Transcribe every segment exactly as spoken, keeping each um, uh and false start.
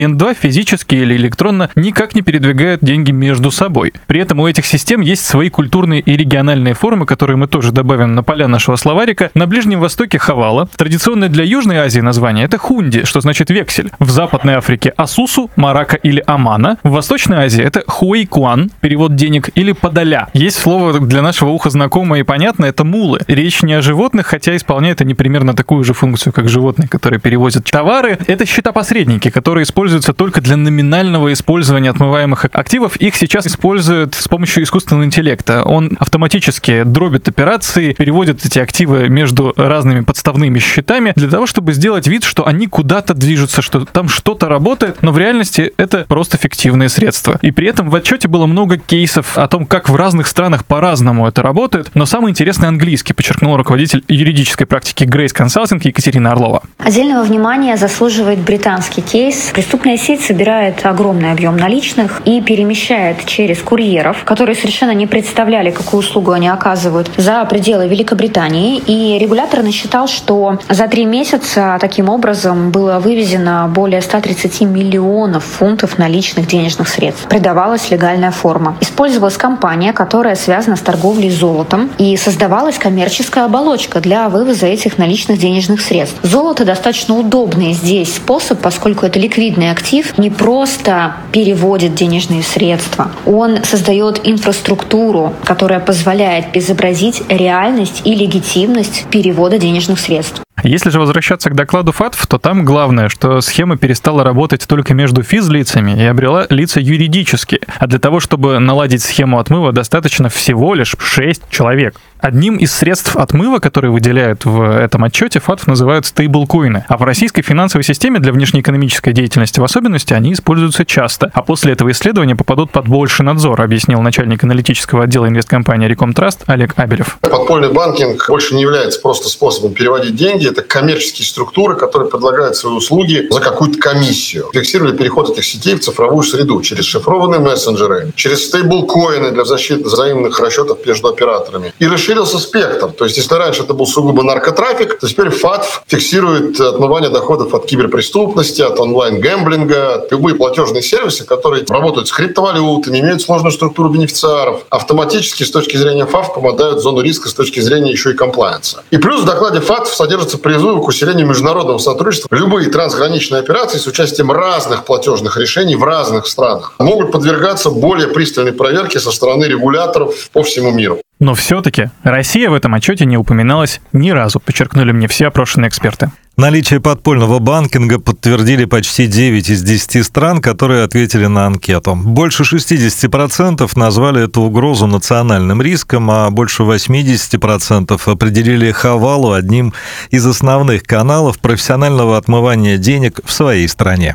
эн два физически или электронно никак не передвигает деньги между собой. При этом у этих систем есть свои культурные и региональные формы, которые мы тоже добавим на поля нашего словарика. На Ближнем Востоке хавала. Традиционное для Южной Азии название — это хунди, что значит вексель. В Западной Африке асусу, марака или амана. В Восточной Азии это хуэйкуан, перевод денег, или подаля. Есть слово для нашего уха знакомое и понятное — это мулы. Речь не о животных, хотя исполняет они примерно такую же функцию, как животные, которые перевозят товары. Это счета-посредники, которые используются только для номинального использования отмываемых активов. Их сейчас используют с помощью искусственного интеллекта. Он автоматически дробит операции, переводит эти активы между разными подставными счетами для того, чтобы сделать вид, что они куда-то движутся, что там что-то работает, но в реальности это просто фиктивные средства. И при этом в отчете было много кейсов о том, как в разных странах по-разному это работает, но самый интересный английский, подчеркнул руководитель юридической практики Grace Consulting Екатерина Орлова. Отдельного внимания заслуживает британский кейс. Преступная сеть собирает огромный объем наличных и перемещает через курьеров, которые совершенно не представляли, какую услугу они оказывают, за пределы Великобритании. И регулятор насчитал, что за три месяца таким образом было вывезено более ста тридцати миллионов фунтов наличных денежных средств. Придавалась легальная форма. Использовалась компания, которая связана с торговлей золотом, и создавалась коммерческая оболочка для вывоза этих наличных денежных средств. Золото достаточно удобный здесь способ, поскольку это ликвидный актив, не просто переводит денежные средства. Он создает инфраструктуру, которая позволяет изобразить реальность и легитимность перевода денежных средств. Если же возвращаться к докладу ФАТФ, то там главное, что схема перестала работать только между физлицами и обрела лица юридические. А для того, чтобы наладить схему отмыва, достаточно всего лишь шесть человек. Одним из средств отмыва, которые выделяют в этом отчете, ФАТФ называют стейблкоины. А в российской финансовой системе для внешнеэкономической деятельности в особенности они используются часто. А после этого исследования попадут под больший надзор, объяснил начальник аналитического отдела инвесткомпании Рекомтраст Олег Абелев. Подпольный банкинг больше не является просто способом переводить деньги. Это коммерческие структуры, которые предлагают свои услуги за какую-то комиссию. Фиксировали переход этих сетей в цифровую среду через шифрованные мессенджеры, через стейблкоины для защиты взаимных расчетов между операторами. И расширился спектр. То есть, если раньше это был сугубо наркотрафик, то теперь ФАТФ фиксирует отмывание доходов от киберпреступности, от онлайн-гэмблинга, от любые платежные сервисы, которые работают с криптовалютами, имеют сложную структуру бенефициаров, автоматически с точки зрения ФАТФ попадают в зону риска с точки зрения еще и комплаенса. И плюс в докладе ФАТФ содержится призывы к усилению международного сотрудничества. Любые трансграничные операции с участием разных платежных решений в разных странах могут подвергаться более пристальной проверке со стороны регуляторов по всему миру. Но все-таки Россия в этом отчете не упоминалась ни разу, подчеркнули мне все опрошенные эксперты. Наличие подпольного банкинга подтвердили почти девять из десяти стран, которые ответили на анкету. Больше шестьдесят процентов назвали эту угрозу национальным риском, а больше восемьдесят процентов определили хавалу одним из основных каналов профессионального отмывания денег в своей стране.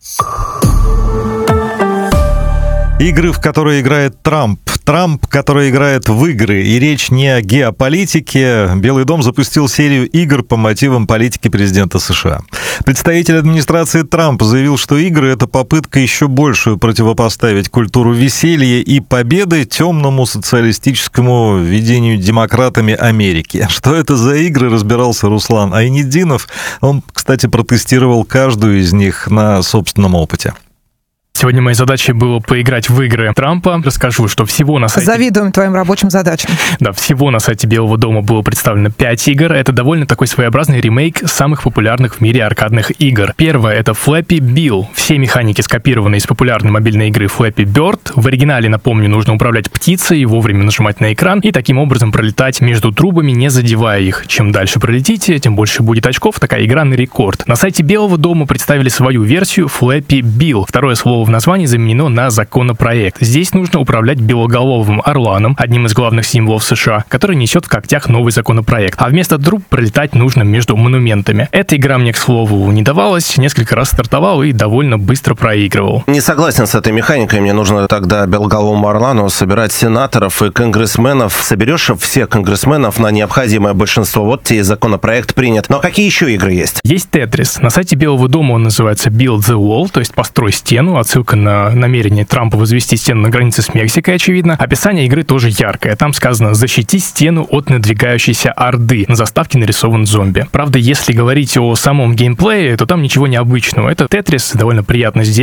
Игры, в которые играет Трамп. Трамп, который играет в игры. И речь не о геополитике. Белый дом запустил серию игр по мотивам политики президента США. Представитель администрации Трампа заявил, что игры — это попытка еще большую противопоставить культуру веселья и победы темному социалистическому видению демократами Америки. Что это за игры, разбирался Руслан Айниддинов. Он, кстати, протестировал каждую из них на собственном опыте. Сегодня моей задачей было поиграть в игры Трампа. Расскажу, что всего на сайте... Завидуем твоим рабочим задачам. Да, всего на сайте Белого дома было представлено пять игр. Это довольно такой своеобразный ремейк самых популярных в мире аркадных игр. Первое — это Flappy Bill. Все механики скопированы из популярной мобильной игры Flappy Bird. В оригинале, напомню, нужно управлять птицей, вовремя нажимать на экран и таким образом пролетать между трубами, не задевая их. Чем дальше пролетите, тем больше будет очков. Такая игра на рекорд. На сайте Белого дома представили свою версию Flappy Bill. Второе слово в названии заменено на законопроект. Здесь нужно управлять белоголовым орланом, одним из главных символов США, который несет в когтях новый законопроект. А вместо труб пролетать нужно между монументами. Эта игра мне, к слову, не давалась. Несколько раз стартовал и довольно быстро проигрывал. Не согласен с этой механикой. Мне нужно тогда белоголовому орлану собирать сенаторов и конгрессменов. Соберешь всех конгрессменов на необходимое большинство. Вот тебе законопроект принят. Но какие еще игры есть? Есть Тетрис. На сайте Белого дома он называется Build the Wall, то есть построй стену, а отсылка на намерение Трампа возвести стену на границе с Мексикой, очевидно. Описание игры тоже яркое. Там сказано «защити стену от надвигающейся орды». На заставке нарисован зомби. Правда, если говорить о самом геймплее, то там ничего необычного. Это Тетрис, довольно приятно сделано.